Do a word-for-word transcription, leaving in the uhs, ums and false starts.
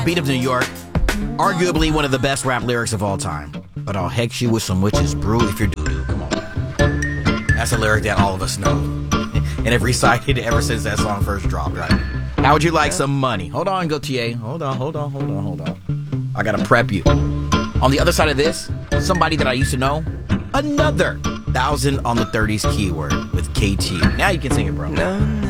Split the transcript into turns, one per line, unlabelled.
Beat of New York, arguably one of the best rap lyrics of all time. But I'll hex you with some witches brew if you're doo-doo. Come on. That's a lyric that all of us know. And have recited ever since that song first dropped, right? How would you like some money? Hold on, Gautier. Hold on, hold on, hold on, hold on. I gotta prep you. On the other side of this, somebody that I used to know, another thousand on the thirties keyword with K T. Now you can sing it, bro.
No,